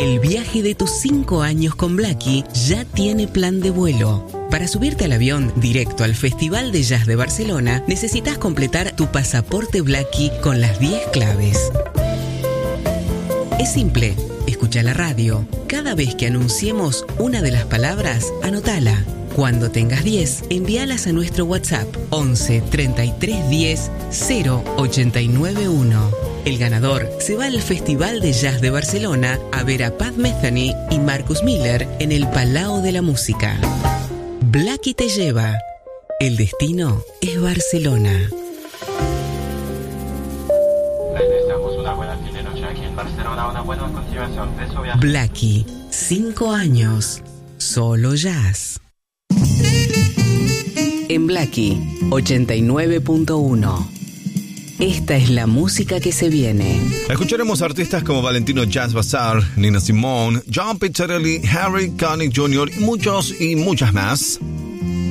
El viaje de tus 5 años con Blackie ya tiene plan de vuelo. Para subirte al avión directo al Festival de Jazz de Barcelona, necesitas completar tu pasaporte Blackie con las 10 claves. Es simple, escucha la radio. Cada vez que anunciemos una de las palabras, anótala. Cuando tengas 10, envíalas a nuestro WhatsApp 11 33 10 0891. El ganador se va al Festival de Jazz de Barcelona a ver a Pat Metheny y Marcus Miller en el Palau de la Música. Blackie te lleva. El destino es Barcelona. Blackie, 5 años, solo jazz. En Blackie 89.1. Esta es la música que se viene. Escucharemos artistas como Valentino Jazz Bazaar, Nina Simone, John Pizzarelli, Harry Connick Jr. y muchas más.